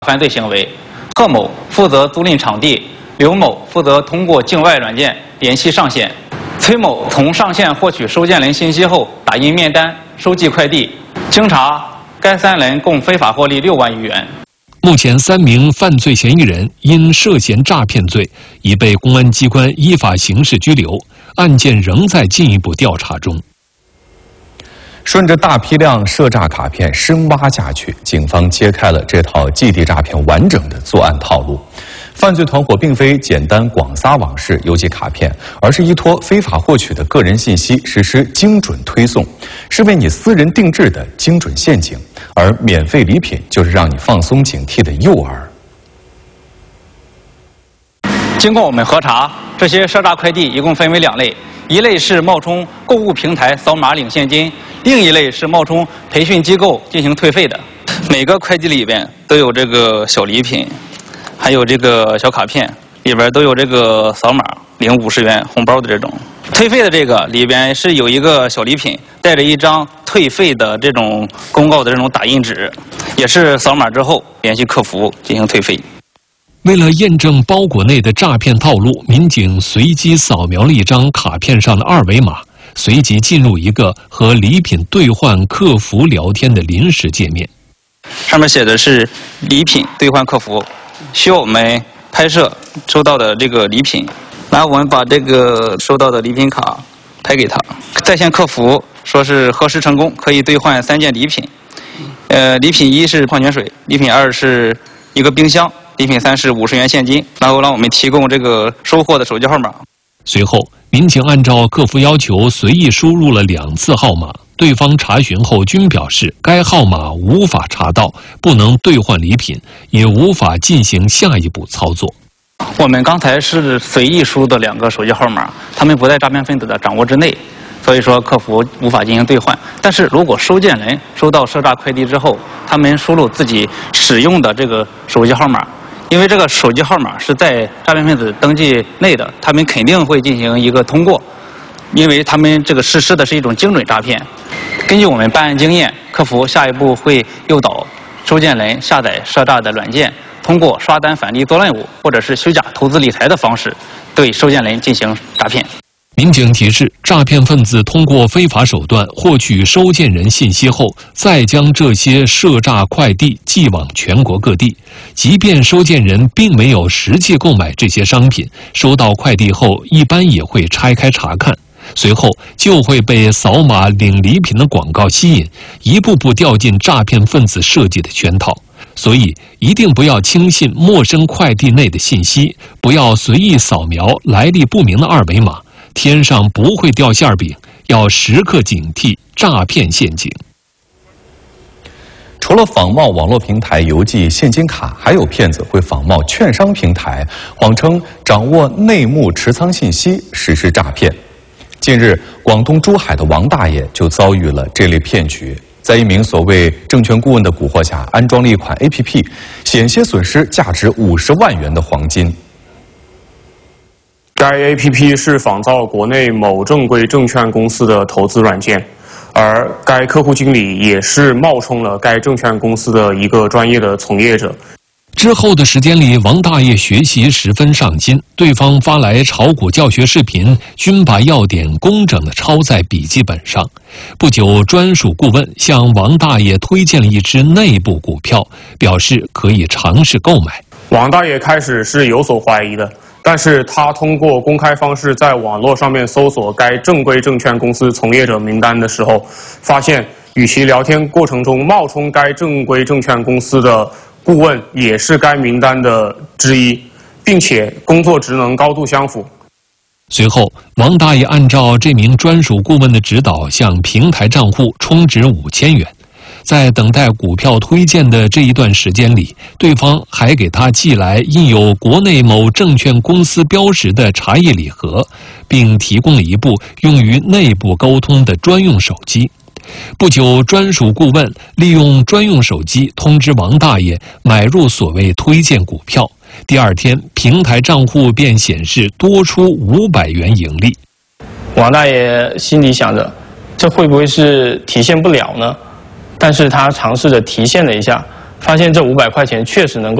犯罪行为。贺某负责租赁场地，刘某负责通过境外软件联系上线，崔某从上线获取收件人信息后打印面单，收寄快递。经查，该3人共非法获利6万余元。 目前3名犯罪嫌疑人因涉嫌诈骗罪已被公安机关依法刑事拘留，案件仍在进一步调查中。 顺着大批量涉诈卡片深挖下去，警方揭开了这套寄递诈骗完整的作案套路。犯罪团伙并非简单广撒网式邮寄卡片，而是依托非法获取的个人信息实施精准推送，是为你私人定制的精准陷阱。而免费礼品就是让你放松警惕的诱饵。 经过我们核查，这些涉诈快递一共分为2类，一类是冒充购物平台扫码领现金，另一类是冒充培训机构进行退费的。每个快递里边都有这个小礼品，还有这个小卡片，里边都有这个扫码领50元红包的这种。退费的这个里边是有一个小礼品，带着一张退费的这种公告的这种打印纸，也是扫码之后联系客服进行退费。 为了验证包裹内的诈骗套路，民警随机扫描了一张卡片上的2维码，随即进入一个和礼品兑换客服聊天的临时界面。 上面写的是礼品兑换客服，需要我们拍摄收到的这个礼品，然后我们把这个收到的礼品卡拍给他。在线客服说是核实成功，可以兑换3件礼品。礼品1是矿泉水，礼品2是一个冰箱，礼品3是50元现金，然后让我们提供这个收货的手机号码。 随后，民警按照客服要求随意输入了2次号码，对方查询后均表示该号码无法查到，不能兑换礼品，也无法进行下一步操作。 我们刚才是随意输的2个手机号码，他们不在诈骗分子的掌握之内，所以说客服无法进行兑换。但是如果收件人收到涉诈快递之后，他们输入自己使用的这个手机号码，因为这个手机号码是在诈骗分子登记内的，他们肯定会进行一个通过，因为他们这个实施的是一种精准诈骗。根据我们办案经验，客服下一步会诱导收件人下载涉诈的软件，通过刷单返利做任务或者是虚假投资理财的方式对收件人进行诈骗。 民警提示，诈骗分子通过非法手段获取收件人信息后，再将这些涉诈快递寄往全国各地。即便收件人并没有实际购买这些商品，收到快递后一般也会拆开查看，随后就会被扫码领礼品的广告吸引，一步步掉进诈骗分子设计的圈套。所以一定不要轻信陌生快递内的信息，不要随意扫描来历不明的2维码，天上不会掉馅饼，要时刻警惕诈骗陷阱。 除了仿冒网络平台邮寄现金卡，还有骗子会仿冒券商平台，谎称掌握内幕持仓信息实施诈骗。近日，广东珠海的王大爷就遭遇了这类骗局，在一名所谓证券顾问的蛊惑下，安装了一款 APP， 险些损失价值50万元的黄金。 该 APP 是仿造国内某正规证券公司的投资软件，而该客户经理也是冒充了该证券公司的一个专业的从业者。 之后的时间里，王大爷学习十分上心，对方发来炒股教学视频，均把要点工整地抄在笔记本上。不久，专属顾问向王大爷推荐了一只内部股票，表示可以尝试购买。 王大爷开始是有所怀疑的，但是他通过公开方式在网络上面搜索该正规证券公司从业者名单的时候，发现与其聊天过程中冒充该正规证券公司的顾问也是该名单的之一，并且工作职能高度相符。 随后，王大爷按照这名专属顾问的指导，向平台账户充值5000元。在等待股票推荐的这一段时间里，对方还给他寄来印有国内某证券公司标识的茶叶礼盒，并提供了一部用于内部沟通的专用手机。不久，专属顾问利用专用手机通知王大爷买入所谓推荐股票，第2天平台账户便显示多出500元盈利。 王大爷心里想着，这会不会是提现不了呢？但是他尝试着提现了一下， 发现这500块钱确实能够